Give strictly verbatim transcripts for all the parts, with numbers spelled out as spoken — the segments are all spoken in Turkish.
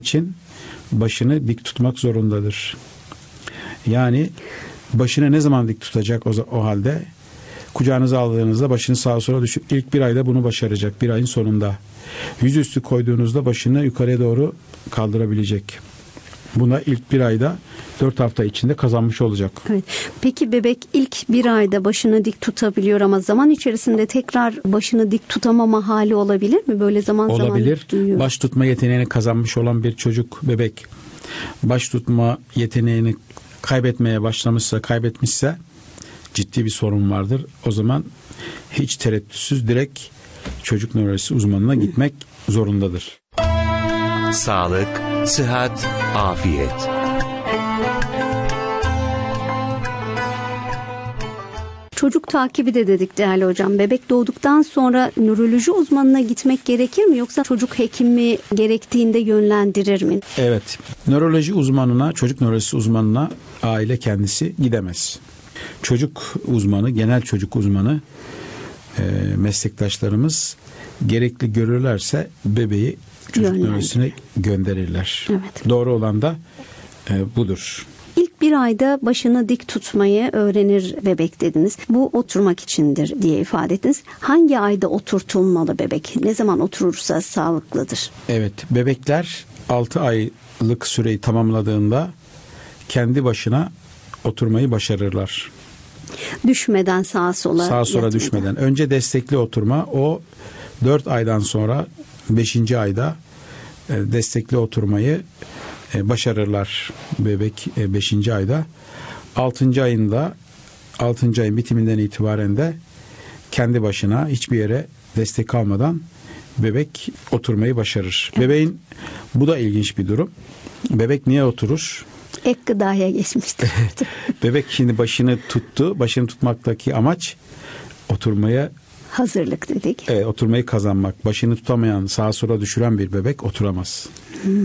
için başını dik tutmak zorundadır. Yani başını ne zaman dik tutacak o, o halde? Kucağınıza aldığınızda başını sağa sola düşüp ilk bir ayda bunu başaracak. Bir ayın sonunda. Yüzüstü koyduğunuzda başını yukarıya doğru kaldırabilecek. Buna ilk bir ayda dört hafta içinde kazanmış olacak. Evet. Peki bebek ilk bir ayda başını dik tutabiliyor ama zaman içerisinde tekrar başını dik tutamama hali olabilir mi? Böyle zaman zaman olabilir. duyuyor. Baş tutma yeteneğini kazanmış olan bir çocuk, bebek baş tutma yeteneğini kaybetmeye başlamışsa, kaybetmişse ciddi bir sorun vardır. O zaman hiç tereddütsüz direkt çocuk nörolojisi uzmanına gitmek zorundadır. Sağlık, sıhhat, afiyet. Çocuk takibi de dedik değerli hocam. Bebek doğduktan sonra nöroloji uzmanına gitmek gerekir mi? Yoksa çocuk hekimi gerektiğinde yönlendirir mi? Evet. Nöroloji uzmanına, çocuk nörolojisi uzmanına aile kendisi gidemez. Çocuk uzmanı, genel çocuk uzmanı e, meslektaşlarımız gerekli görürlerse bebeği çocuk nörolojisine gönderirler. Evet. Doğru olan da e, budur. İlk bir ayda başını dik tutmayı öğrenir bebek dediniz. Bu oturmak içindir diye ifade ettiniz. Hangi ayda oturtulmalı bebek? Ne zaman oturursa sağlıklıdır? Evet, bebekler altı aylık süreyi tamamladığında kendi başına oturmayı başarırlar. Düşmeden sağa sola. Sağa sola yatmadan. düşmeden. Önce destekli oturma, o dört aydan sonra beşinci ayda destekli oturmayı başarırlar bebek beşinci ayda. altıncı ayında altıncı ayın bitiminden itibaren de kendi başına hiçbir yere destek almadan bebek oturmayı başarır. Evet. Bebeğin, bu da ilginç bir durum. Bebek niye oturur? Ek gıdaya geçmiştir. Bebek şimdi başını tuttu. Başını tutmaktaki amaç oturmaya hazırlık dedik. Evet, oturmayı kazanmak. Başını tutamayan, sağa sola düşüren bir bebek oturamaz. Hmm.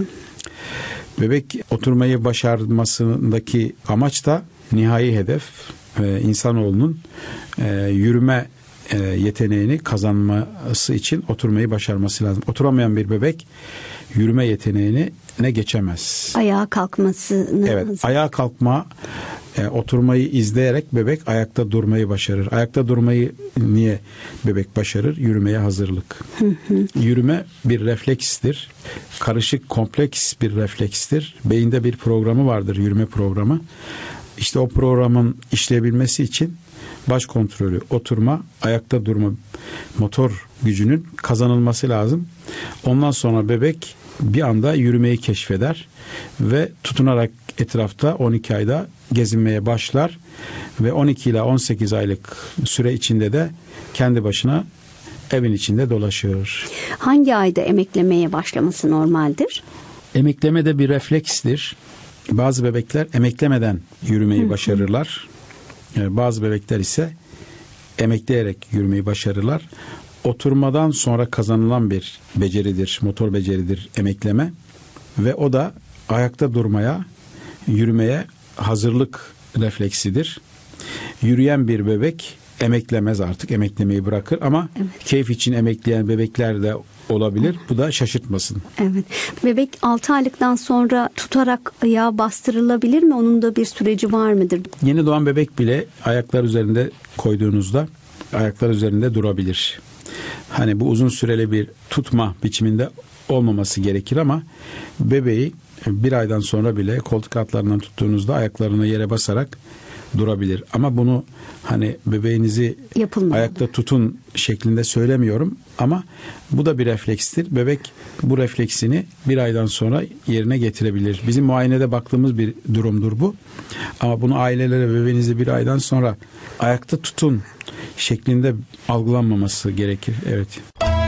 Bebek oturmayı başarmasındaki amaç da nihai hedef e, insanoğlunun e, yürüme e, yeteneğini kazanması için oturmayı başarması lazım. Oturamayan bir bebek yürüme yeteneğini ne geçemez. Ayağa kalkmasını. Evet, hazır. Ayağa kalkma, e, oturmayı izleyerek bebek ayakta durmayı başarır. Ayakta durmayı niye bebek başarır? Yürümeye hazırlık. Hı hı. Yürüme bir reflekstir. Karışık, kompleks bir reflekstir. Beyinde bir programı vardır, yürüme programı. İşte o programın işleyebilmesi için baş kontrolü, oturma, ayakta durma, motor gücünün kazanılması lazım. Ondan sonra bebek bir anda yürümeyi keşfeder ve tutunarak etrafta on iki ayda gezinmeye başlar ve on iki ila on sekiz aylık süre içinde de kendi başına evin içinde dolaşır. Hangi ayda emeklemeye başlaması normaldir? Emekleme de bir reflekstir. Bazı bebekler emeklemeden yürümeyi hı hı. başarırlar. Bazı bebekler ise emekleyerek yürümeyi başarırlar. Oturmadan sonra kazanılan bir beceridir, motor beceridir emekleme ve o da ayakta durmaya, yürümeye hazırlık refleksidir. Yürüyen bir bebek emeklemez artık, emeklemeyi bırakır ama evet. keyif için emekleyen bebekler de olabilir. Bu da şaşırtmasın. Evet. Bebek altı aylıktan sonra tutarak ayağa bastırılabilir mi? Onun da bir süreci var mıdır? Yeni doğan bebek bile ayaklar üzerinde koyduğunuzda ayaklar üzerinde durabilir. Hani bu uzun süreli bir tutma biçiminde olmaması gerekir ama bebeği bir aydan sonra bile koltuk altlarından tuttuğunuzda ayaklarını yere basarak durabilir. Ama bunu hani bebeğinizi yapılmalı. Ayakta tutun şeklinde söylemiyorum ama bu da bir reflekstir. Bebek bu refleksini bir aydan sonra yerine getirebilir. Bizim muayenede baktığımız bir durumdur bu. Ama bunu ailelere bebeğinizi bir aydan sonra ayakta tutun şeklinde algılanmaması gerekir. Evet.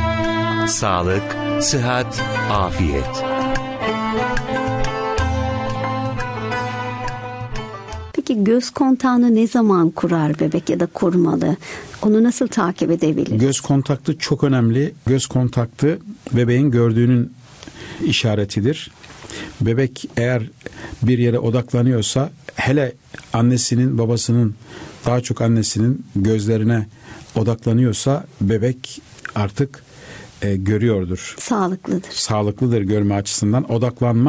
Sağlık, sıhhat, afiyet. Peki göz kontağını ne zaman kurar bebek ya da kurmalı? Onu nasıl takip edebilir? Göz kontaktı çok önemli. Göz kontaktı bebeğin gördüğünün işaretidir. Bebek eğer bir yere odaklanıyorsa, hele annesinin, babasının, daha çok annesinin gözlerine odaklanıyorsa bebek artık e, görüyordur. Sağlıklıdır. Sağlıklıdır görme açısından. Odaklanma